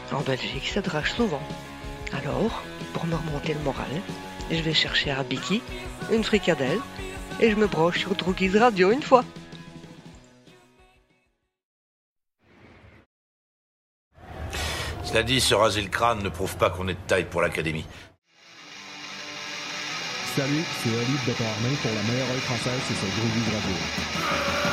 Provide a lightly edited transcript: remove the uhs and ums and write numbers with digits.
En Belgique, ça drache souvent. Alors, pour me remonter le moral, je vais chercher un biki, une fricadelle, et je me branche sur Droogies Radio une fois. Cela dit, se raser le crâne ne prouve pas qu'on est de taille pour l'académie. Salut, c'est Ali de Armain pour la meilleure oeil française, c'est sur Droogies Radio.